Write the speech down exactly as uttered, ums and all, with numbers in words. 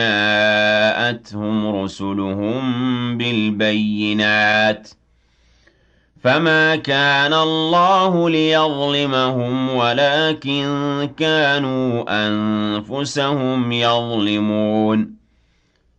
جاءتهم رسلهم بالبينات فما كان الله ليظلمهم ولكن كانوا أنفسهم يظلمون